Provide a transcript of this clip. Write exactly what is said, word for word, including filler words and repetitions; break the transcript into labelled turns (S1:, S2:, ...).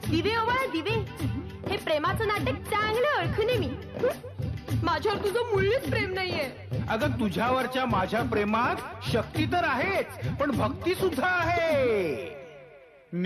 S1: दिवे ओवाळा दिवे. हे प्रेमाचं नाटक चांगलं ओळखून आहे मी. माझ्यावर तुझं मुळीच प्रेम नाहीये.
S2: अगं तुझ्यावरच्या माझ्या प्रेमात शक्ती तर आहेच, पण भक्ती सुद्धा आहे.